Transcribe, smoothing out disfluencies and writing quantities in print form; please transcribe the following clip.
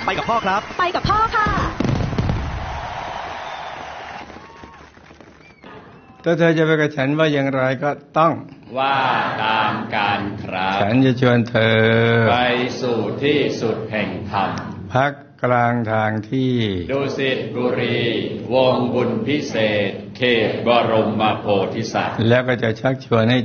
ไปกับพ่อครับไปกับพ่อค่ะถ้าเธอจะไปกับฉันว่าอย่างไรก็ต้องว่าตามการครับฉันจะชวนเธอไปสู่ที่สุดแห่งธรรมพักกลางทางที่ดุสิตบุรีวงบุญพิเศษเขตบรมโพธิสัตว์แล้วก็จะชักชวนให้